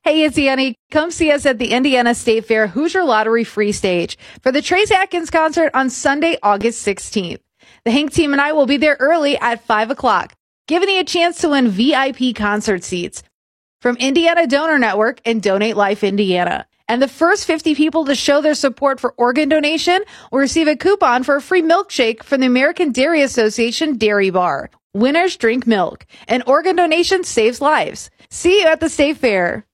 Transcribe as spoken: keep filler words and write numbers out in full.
Hey, it's Annie. Come see us at the Indiana State Fair Hoosier Lottery Free Stage for the Trace Atkins concert on Sunday, August sixteenth. The Hank team and I will be there early at five o'clock, giving you a chance to win V I P concert seats from Indiana Donor Network and Donate Life Indiana. And the first fifty people to show their support for organ donation will receive a coupon for a free milkshake from the American Dairy Association Dairy Bar. Winners drink milk, and organ donation saves lives. See you at the State Fair.